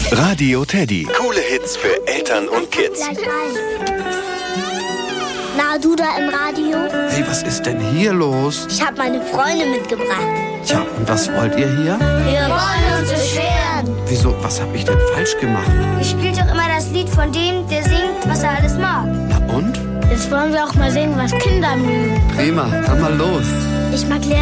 Radio Teddy. Coole Hits für Eltern und Kids. Na, du da im Radio? Hey, was ist denn hier los? Ich habe meine Freunde mitgebracht. Tja, und was wollt ihr hier? Wir wollen uns beschweren. Wieso, was hab ich denn falsch gemacht? Ihr spielt doch immer das Lied von dem, der singt, was er alles mag. Na und? Jetzt wollen wir auch mal singen, was Kinder mögen. Prima, dann mal los. Ich mag